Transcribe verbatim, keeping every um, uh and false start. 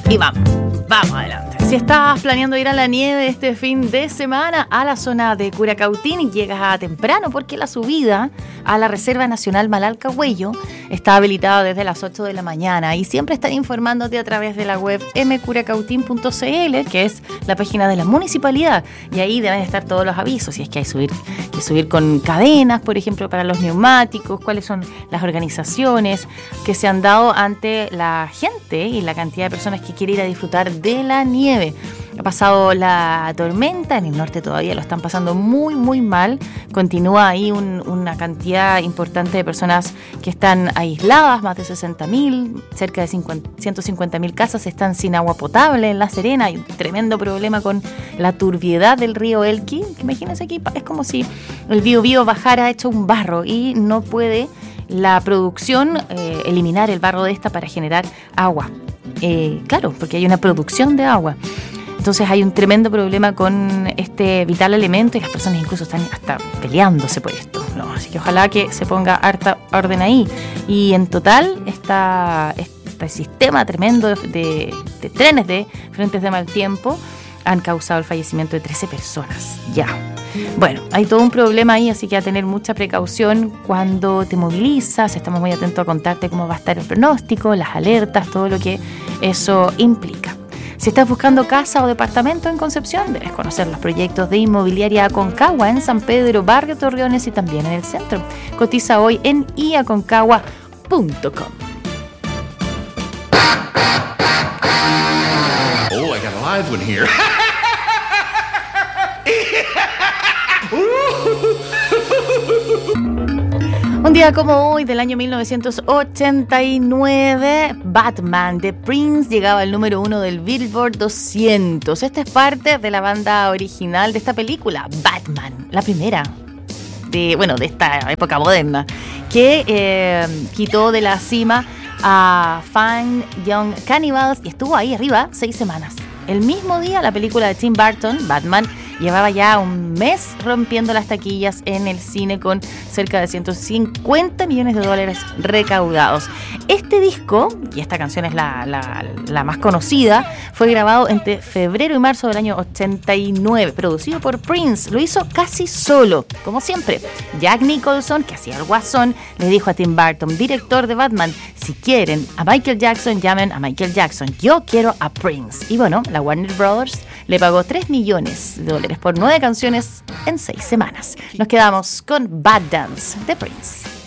Y vamos, vamos adelante. Si estás planeando ir a la nieve este fin de semana a la zona de Curacautín, llegas a temprano porque la subida a la Reserva Nacional Malalcahuello está habilitada desde las ocho de la mañana y siempre están informándote a través de la web eme curacautín punto ce ele, que es la página de la municipalidad, y ahí deben estar todos los avisos, si es que hay subir, que subir con cadenas, por ejemplo, para los neumáticos, cuáles son las organizaciones que se han dado ante la gente y la cantidad de personas que quiere ir a disfrutar de la nieve. Ha pasado la tormenta, en el norte todavía lo están pasando muy, muy mal. Continúa ahí un, una cantidad importante de personas que están aisladas, más de sesenta mil, cerca de ciento cincuenta mil casas están sin agua potable en La Serena. Hay un tremendo problema con la turbiedad del río Elqui. Imagínense aquí, es como si el Biobío bajara hecho un barro y no puede la producción eh, eliminar el barro de esta para generar agua. Eh, claro, porque hay una producción de agua. Entonces hay un tremendo problema con este vital elemento y las personas incluso están hasta peleándose por esto, ¿no? Así que ojalá que se ponga harta orden ahí. Y en total está este sistema tremendo de, de, de trenes de frentes de mal tiempo han causado el fallecimiento de trece personas ya. Bueno, hay todo un problema ahí, así que a tener mucha precaución cuando te movilizas. Estamos muy atentos a contarte cómo va a estar el pronóstico, las alertas, todo lo que eso implica. Si estás buscando casa o departamento en Concepción, debes conocer los proyectos de Inmobiliaria Aconcagua en San Pedro, Barrio Torreones y también en el centro. Cotiza hoy en i aconcagua punto com. Oh, I got a live one here. Un día como hoy, del año mil novecientos ochenta y nueve, Batman de Prince llegaba al número uno del Billboard doscientos. Esta es parte de la banda original de esta película, Batman, la primera de, bueno, de esta época moderna, que eh, quitó de la cima a Fine Young Cannibals y estuvo ahí arriba seis semanas. El mismo día, la película de Tim Burton, Batman, llevaba ya un mes rompiendo las taquillas en el cine con cerca de ciento cincuenta millones de dólares recaudados. Este disco, y esta canción es la, la, la más conocida, fue grabado entre febrero y marzo del año ochenta y nueve, producido por Prince. Lo hizo casi solo, como siempre. Jack Nicholson, que hacía el Guasón, le dijo a Tim Burton, director de Batman, si quieren a Michael Jackson, llamen a Michael Jackson. Yo quiero a Prince. Y bueno, la Warner Brothers le pagó tres millones de dólares por nueve canciones en seis semanas. Nos quedamos con Bad Dance de Prince.